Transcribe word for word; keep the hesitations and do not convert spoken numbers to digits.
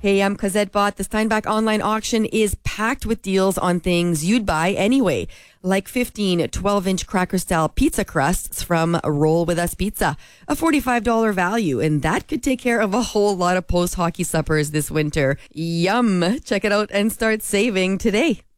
Hey, I'm Cosette Bott. The Steinbach online auction is packed with deals on things you'd buy anyway, like fifteen twelve-inch cracker-style pizza crusts from Roll With Us Pizza, a forty-five dollars value, and that could take care of a whole lot of post-hockey suppers this winter. Yum! Check it out and start saving today.